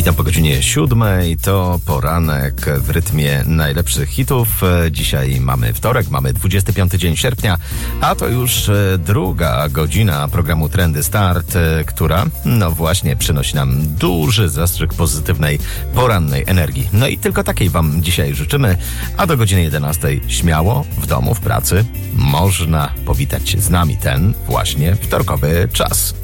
Witam po godzinie 7. To poranek w rytmie najlepszych hitów. Dzisiaj mamy wtorek, mamy 25 dzień sierpnia, a to już druga godzina programu Trendy Start, która no właśnie przynosi nam duży zastrzyk pozytywnej porannej energii. No i tylko takiej wam dzisiaj życzymy, a do godziny 11 śmiało w domu, w pracy można powitać z nami ten właśnie wtorkowy czas.